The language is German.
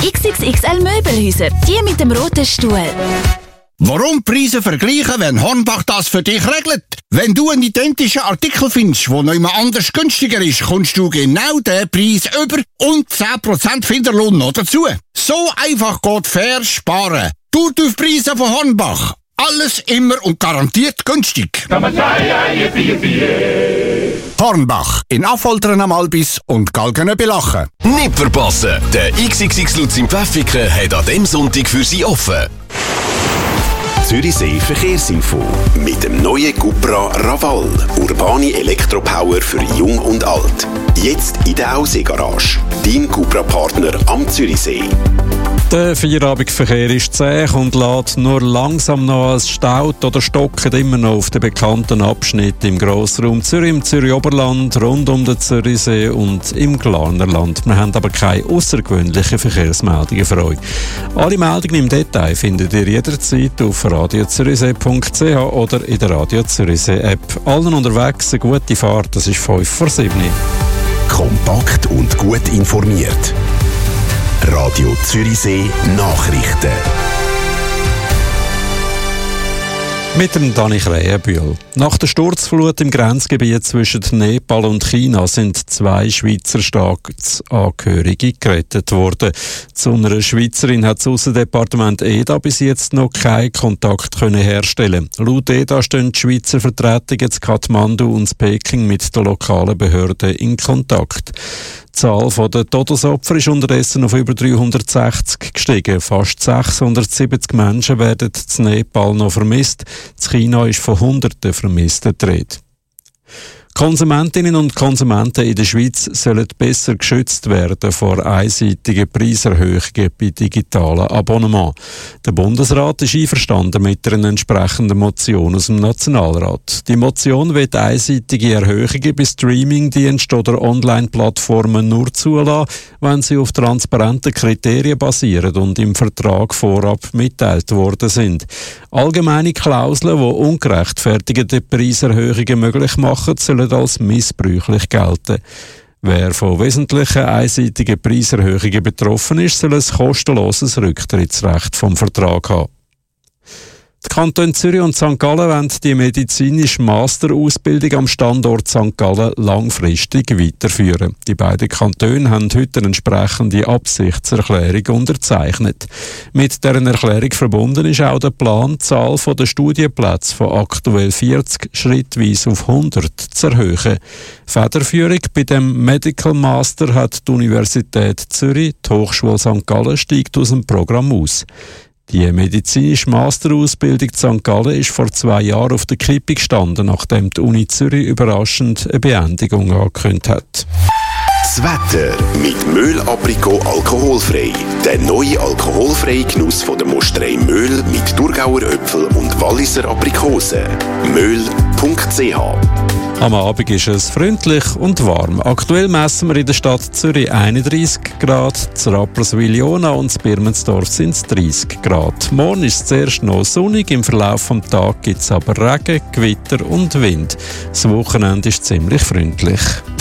XXXL Möbelhäuser, die mit dem roten Stuhl. Warum Preise vergleichen, wenn Hornbach das für dich regelt? Wenn du einen identischen Artikel findest, der noch jemand anders günstiger ist, kommst du genau den Preis über und 10% Finderlohn noch dazu. So einfach geht fair sparen. Preise von Hornbach. Alles immer und garantiert günstig. Hornbach in Affoltern am Albis und Galgenöbelachen. Nicht verpassen! Der XXX Lutz im Pfäffiken hat an diesem Sonntag für Sie offen. Zürichsee Verkehrsinfo mit dem neuen Cupra Raval. Urbane Elektropower für Jung und Alt. Jetzt in der Aussee-Garage. Dein Cupra-Partner am Zürichsee. Der Feierabendverkehr ist zäh und lässt nur langsam noch als staut oder stockt immer noch auf den bekannten Abschnitten im Grossraum Zürich, im Zürich-Oberland, rund um den Zürichsee und im Glarnerland. Wir haben aber keine außergewöhnlichen Verkehrsmeldungen für euch. Alle Meldungen im Detail findet ihr jederzeit auf radiozürichsee.ch oder in der Radio Zürichsee App. Allen unterwegs eine gute Fahrt, das ist 5 vor 7. Kompakt und gut informiert. Radio Zürichsee Nachrichten. Mit dem Dani Krähenbühl. Nach der Sturzflut im Grenzgebiet zwischen Nepal und China sind 2 Schweizer Staatsangehörige gerettet worden. Zu einer Schweizerin hat das Aussendepartement EDA bis jetzt noch keinen Kontakt herstellen. Laut EDA stehen die Schweizer Vertretungen in Kathmandu und in Peking mit der lokalen Behörde in Kontakt. Die Zahl der Todesopfer ist unterdessen auf über 360 gestiegen. Fast 670 Menschen werden in Nepal noch vermisst. In China ist von Hunderten Vermissten die Rede. Konsumentinnen und Konsumenten in der Schweiz sollen besser geschützt werden vor einseitigen Preiserhöhungen bei digitalen Abonnements. Der Bundesrat ist einverstanden mit einer entsprechenden Motion aus dem Nationalrat. Die Motion will einseitige Erhöhungen bei Streamingdiensten oder Online-Plattformen nur zulassen, wenn sie auf transparenten Kriterien basieren und im Vertrag vorab mitteilt worden sind. Allgemeine Klauseln, die ungerechtfertigte Preiserhöhungen möglich machen, sollen als missbräuchlich gelten. Wer von wesentlichen einseitigen Preiserhöhungen betroffen ist, soll ein kostenloses Rücktrittsrecht vom Vertrag haben. Die Kantone Zürich und St. Gallen wollen die medizinische Masterausbildung am Standort St. Gallen langfristig weiterführen. Die beiden Kantone haben heute eine entsprechende Absichtserklärung unterzeichnet. Mit deren Erklärung verbunden ist auch der Plan, die Zahl der Studienplätze von aktuell 40 schrittweise auf 100 zu erhöhen. Federführung bei dem Medical Master hat die Universität Zürich, die Hochschule St. Gallen steigt aus dem Programm aus. Die medizinische Masterausbildung in St. Gallen ist vor 2 Jahren auf der Kippe gestanden, nachdem die Uni Zürich überraschend eine Beendigung angekündigt hat. Das Wetter mit Möhl Aprikot alkoholfrei. Der neue alkoholfreie Genuss von der Mosterei Möhl mit Thurgauer Äpfel und Walliser Aprikosen. Möhl.ch. Am Abend ist es freundlich und warm. Aktuell messen wir in der Stadt Zürich 31 Grad, zu Rapperswil-Jona und zu Birmensdorf sind es 30 Grad. Morgen ist es zuerst noch sonnig, im Verlauf des Tages gibt es aber Regen, Gewitter und Wind. Das Wochenende ist ziemlich freundlich.